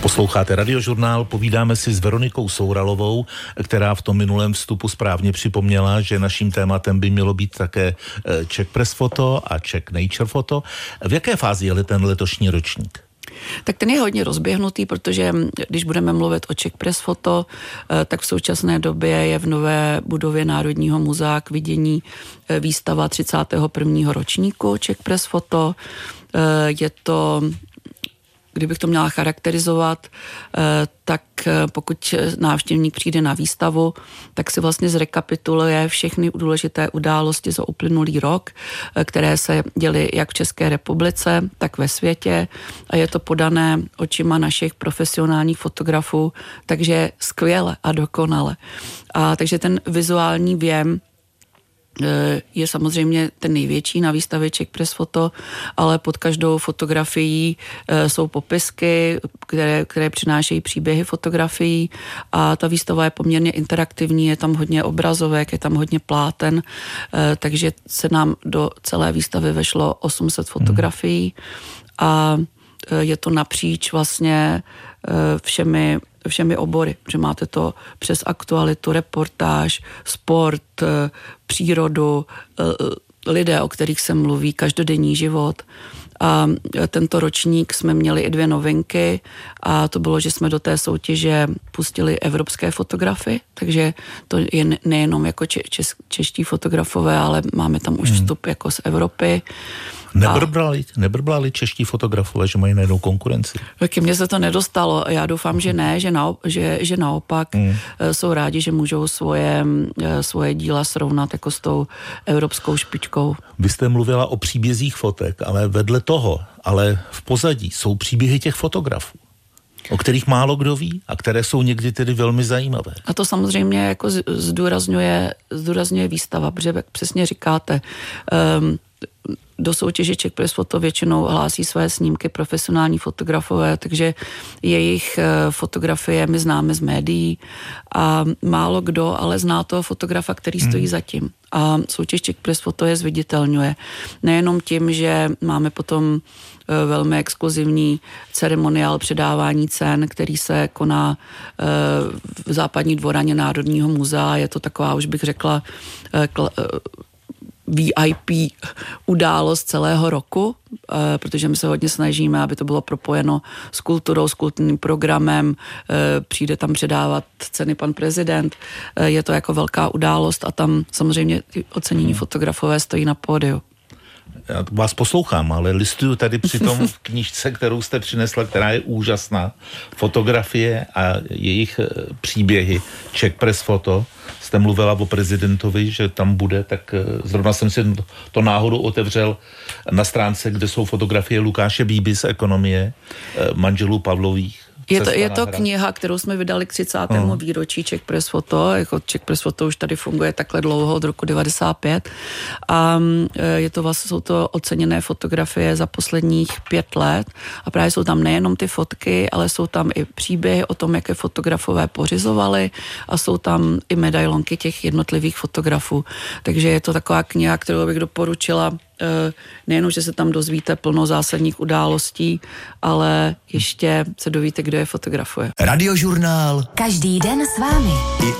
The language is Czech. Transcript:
Posloucháte Radiožurnál, povídáme si s Veronikou Souralovou, která v tom minulém vstupu správně připomněla, že naším tématem by mělo být také Czech Press Photo a Czech Nature Photo. V jaké fázi je ten letošní ročník? Tak ten je hodně rozběhnutý, protože když budeme mluvit o Czech Press Photo, tak v současné době je v nové budově Národního muzea k vidění výstava 31. ročníku Czech Press Photo. Je to, kdybych to měla charakterizovat, tak pokud návštěvník přijde na výstavu, tak si vlastně zrekapituluje všechny důležité události za uplynulý rok, které se děly jak v České republice, tak ve světě, a je to podané očima našich profesionálních fotografů, takže skvěle a dokonale. A takže ten vizuální věm je samozřejmě ten největší na výstavě Czech Press Photo, ale pod každou fotografií jsou popisky, které přinášejí příběhy fotografií, a ta výstava je poměrně interaktivní, je tam hodně obrazovek, je tam hodně pláten, takže se nám do celé výstavy vešlo 800 fotografií a je to napříč vlastně všemi obory, že máte to přes aktualitu, reportáž, sport, přírodu, lidé, o kterých se mluví, každodenní život. A tento ročník jsme měli i 2 novinky, a to bylo, že jsme do té soutěže pustili evropské fotografy, takže to je nejenom jako čeští fotografové, ale máme tam už vstup jako z Evropy. Nebrblali čeští fotografové, že mají najednou konkurenci? Ke mně se to nedostalo. Já doufám, že ne, že naopak jsou rádi, že můžou svoje díla srovnat jako s tou evropskou špičkou. Vy jste mluvila o příbězích fotek, ale vedle toho, ale v pozadí jsou příběhy těch fotografů, o kterých málo kdo ví a které jsou někdy tedy velmi zajímavé. A to samozřejmě jako zdůrazňuje výstava, protože přesně říkáte, do soutěže Czech Press Photo většinou hlásí své snímky profesionální fotografové, takže jejich fotografie my známe z médií a málo kdo ale zná toho fotografa, který stojí za tím. A soutěž Czech Press Photo je zviditelňuje. Nejenom tím, že máme potom velmi exkluzivní ceremoniál předávání cen, který se koná v západní dvoraně Národního muzea. Je to taková, už bych řekla, VIP událost celého roku, protože my se hodně snažíme, aby to bylo propojeno s kulturou, s kulturním programem, přijde tam předávat ceny pan prezident, je to jako velká událost a tam samozřejmě ocenění fotografové stojí na pódiu. Já vás poslouchám, ale listuju tady přitom v knížce, kterou jste přinesla, která je úžasná. Fotografie a jejich příběhy. Czech Press Photo. Jste mluvila o prezidentovi, že tam bude, tak zrovna jsem si to náhodou otevřel na stránce, kde jsou fotografie Lukáše Bíby z Ekonomie, manželů Pavlových. Je to kniha, kterou jsme vydali k 30. výročí Czech Press Photo. Jako Czech Press Photo už tady funguje takhle dlouho, od roku 95. A jsou to oceněné fotografie za posledních 5 let. A právě jsou tam nejenom ty fotky, ale jsou tam i příběhy o tom, jaké fotografové pořizovali, a jsou tam i medailonky těch jednotlivých fotografů. Takže je to taková kniha, kterou bych doporučila. Nejenom, že se tam dozvíte plno zásadních událostí, ale ještě se dovíte, kdo je fotografuje. Radiožurnál. Každý den s vámi.